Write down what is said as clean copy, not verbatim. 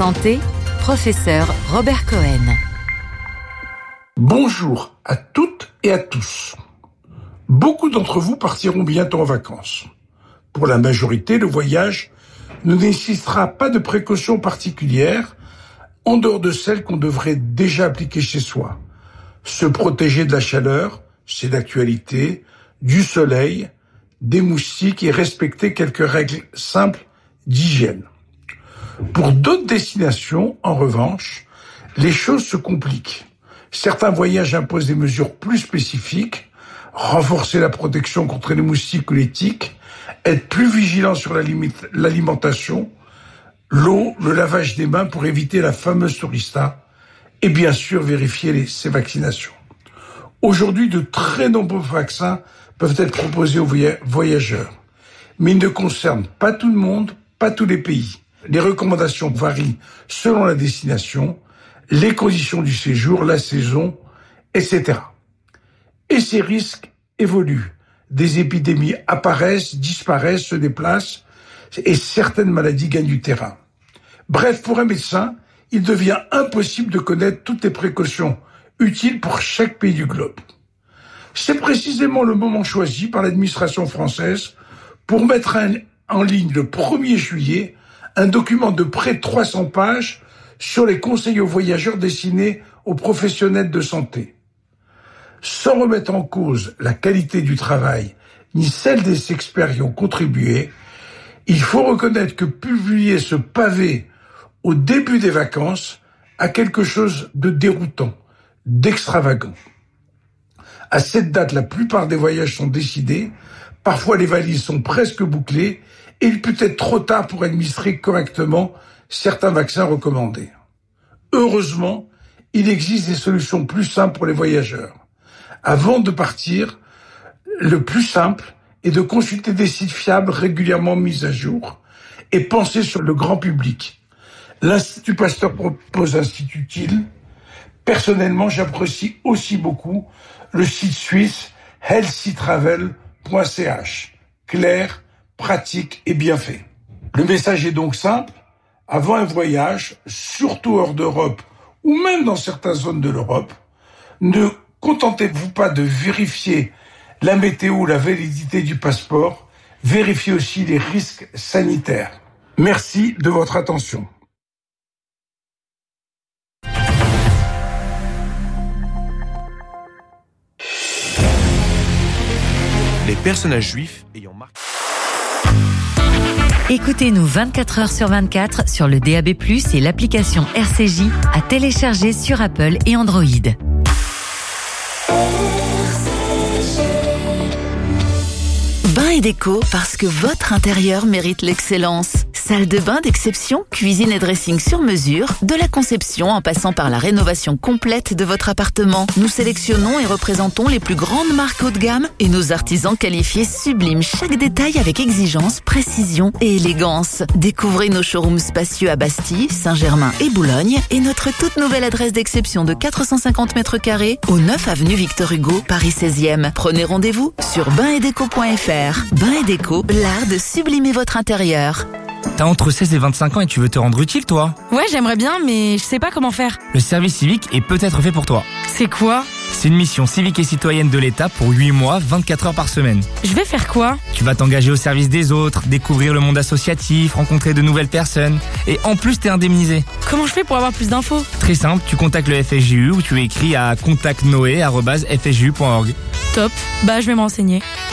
Santé, professeur Robert Cohen. Bonjour à toutes et à tous. Beaucoup d'entre vous partiront bientôt en vacances. Pour la majorité, le voyage ne nécessitera pas de précautions particulières en dehors de celles qu'on devrait déjà appliquer chez soi. Se protéger de la chaleur, c'est d'actualité, du soleil, des moustiques et respecter quelques règles simples d'hygiène. Pour d'autres destinations, en revanche, les choses se compliquent. Certains voyages imposent des mesures plus spécifiques, renforcer la protection contre les moustiques ou les tiques, être plus vigilant sur l'alimentation, l'eau, le lavage des mains pour éviter la fameuse tourista et bien sûr vérifier ces vaccinations. Aujourd'hui, de très nombreux vaccins peuvent être proposés aux voyageurs, mais ils ne concernent pas tout le monde, pas tous les pays. Les recommandations varient selon la destination, les conditions du séjour, la saison, etc. Et ces risques évoluent. Des épidémies apparaissent, disparaissent, se déplacent et certaines maladies gagnent du terrain. Bref, pour un médecin, il devient impossible de connaître toutes les précautions utiles pour chaque pays du globe. C'est précisément le moment choisi par l'administration française pour mettre en ligne le 1er juillet un document de près de 300 pages sur les conseils aux voyageurs destinés aux professionnels de santé. Sans remettre en cause la qualité du travail ni celle des experts qui ont contribué, il faut reconnaître que publier ce pavé au début des vacances a quelque chose de déroutant, d'extravagant. À cette date, la plupart des voyages sont décidés, parfois les valises sont presque bouclées et il peut être trop tard pour administrer correctement certains vaccins recommandés. Heureusement, il existe des solutions plus simples pour les voyageurs. Avant de partir, le plus simple est de consulter des sites fiables régulièrement mis à jour et penser sur le grand public. L'Institut Pasteur propose un site utile. Personnellement, j'apprécie aussi beaucoup le site suisse healthytravel.ch. Clair, pratique et bien fait. Le message est donc simple. Avant un voyage, surtout hors d'Europe ou même dans certaines zones de l'Europe, ne contentez-vous pas de vérifier la météo ou la validité du passeport, vérifiez aussi les risques sanitaires. Merci de votre attention. Les personnages juifs ayant marqué. Écoutez-nous 24 heures sur 24 sur le DAB+, et l'application RCJ à télécharger sur Apple et Android. Bain et déco, parce que votre intérieur mérite l'excellence. Salle de bain d'exception, cuisine et dressing sur mesure, de la conception en passant par la rénovation complète de votre appartement. Nous sélectionnons et représentons les plus grandes marques haut de gamme et nos artisans qualifiés subliment chaque détail avec exigence, précision et élégance. Découvrez nos showrooms spacieux à Bastille, Saint-Germain et Boulogne et notre toute nouvelle adresse d'exception de 450 mètres carrés au 9 avenue Victor Hugo, Paris 16e. Prenez rendez-vous sur bainetdeco.fr. Bain et déco, l'art de sublimer votre intérieur. T'as entre 16 et 25 ans et tu veux te rendre utile, toi ? Ouais, j'aimerais bien, mais je sais pas comment faire. Le service civique est peut-être fait pour toi. C'est quoi ? C'est une mission civique et citoyenne de l'État pour 8 mois, 24 heures par semaine. Je vais faire quoi ? Tu vas t'engager au service des autres, découvrir le monde associatif, rencontrer de nouvelles personnes. Et en plus, t'es indemnisé. Comment je fais pour avoir plus d'infos ? Très simple, tu contactes le FSJU ou tu écris à contactnoé@fsju.org. Top, bah je vais me renseigner.